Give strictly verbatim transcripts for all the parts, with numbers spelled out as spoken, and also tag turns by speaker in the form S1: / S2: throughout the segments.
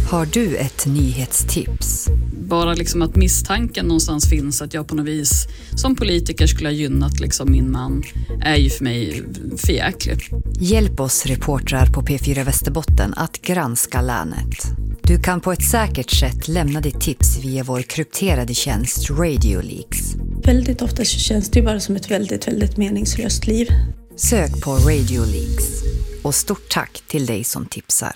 S1: Har du ett nyhetstips?
S2: Bara liksom att misstanken någonstans finns att jag på något vis som politiker skulle ha gynnat liksom min man är ju för mig förjäkligt.
S1: Hjälp oss reportrar på P fyra Västerbotten att granska länet. Du kan på ett säkert sätt lämna ditt tips via vår krypterade tjänst Radio Leaks.
S3: Väldigt ofta så känns det ju bara som ett väldigt, väldigt meningslöst liv.
S1: Sök på Radio Leaks. Och stort tack till dig som tipsar.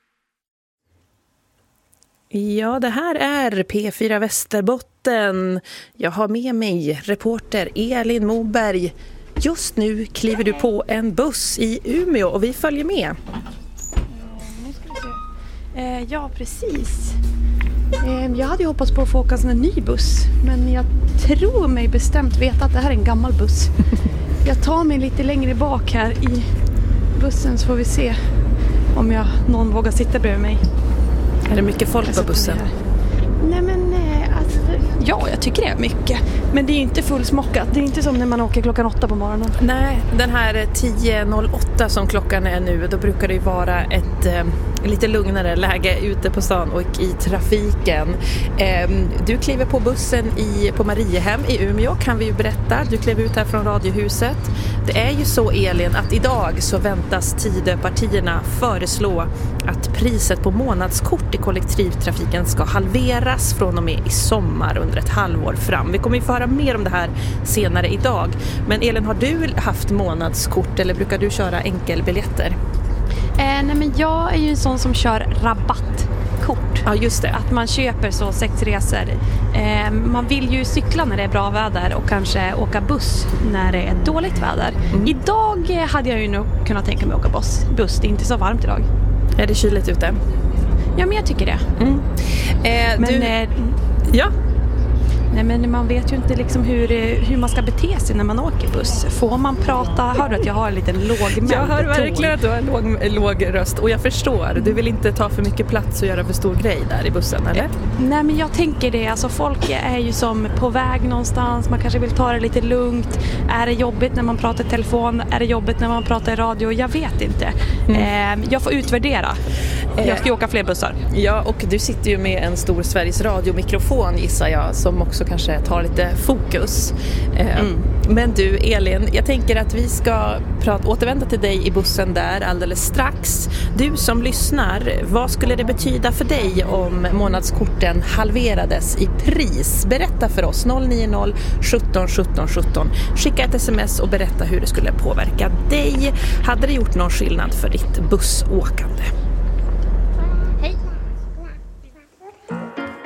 S4: Ja, det här är P fyra Västerbotten. Jag har med mig reporter Elin Moberg. Just nu kliver du på en buss i Umeå och vi följer med.
S5: Eh, ja, precis. Eh, jag hade ju hoppats på att få åka en ny buss. Men jag tror mig bestämt veta att det här är en gammal buss. Jag tar mig lite längre bak här i bussen så får vi se om jag, någon vågar sitta bredvid mig.
S4: Är det mycket folk på bussen?
S5: Nej men, eh, alltså, ja jag tycker det är mycket. Men det är ju inte fullsmockat. Det är inte som när man åker klockan åtta på morgonen.
S4: Nej, den här tio noll åtta som klockan är nu, då brukar det ju vara ett eh, lite lugnare läge ute på stan och i trafiken. Eh, du kliver på bussen i, på Mariehem i Umeå, kan vi ju berätta. Du klev ut här från Radiohuset. Det är ju så, Elin, att idag så väntas Tidöpartierna föreslå att priset på månadskort i kollektivtrafiken ska halveras från och med i sommar under ett halvår fram. Vi kommer ju få höra mer om det här senare idag. Men Elin, har du haft månadskort eller brukar du köra enkelbiljetter?
S5: Eh, nej men jag är ju en sån som kör rabattkort.
S4: Ja, just det.
S5: Att man köper så sex resor. Eh, man vill ju cykla när det är bra väder och kanske åka buss när det är dåligt väder. Mm. Idag hade jag ju nog kunnat tänka mig att åka buss. buss. Det är inte så varmt idag.
S4: Är det kyligt ute?
S5: Ja, men jag tycker det.
S4: Mm. Eh,
S5: men,
S4: du...
S5: eh,
S4: ja.
S5: Nej, men man vet ju inte liksom hur, hur man ska bete sig när man åker buss. Får man prata? Hör du att jag har en liten låg
S4: Jag hör verkligen att du har en låg, låg röst. Och jag förstår, du vill inte ta för mycket plats och göra för stor grej där i bussen, eller?
S5: Nej, men jag tänker det. Alltså, folk är ju som på väg någonstans. Man kanske vill ta det lite lugnt. Är det jobbigt när man pratar i telefon? Är det jobbigt när man pratar i radio? Jag vet inte. Mm. Eh, jag får utvärdera. Jag ska åka fler bussar.
S4: Ja, och du sitter ju med en stor Sveriges Radio-mikrofon, gissar jag, som också kanske tar lite fokus. Mm. Men du, Elin, jag tänker att vi ska prata, återvända till dig i bussen där alldeles strax. Du som lyssnar, vad skulle det betyda för dig om månadskorten halverades i pris? Berätta för oss, noll nio noll sjutton sjutton sjutton. Skicka ett sms och berätta hur det skulle påverka dig. Hade det gjort någon skillnad för ditt bussåkande?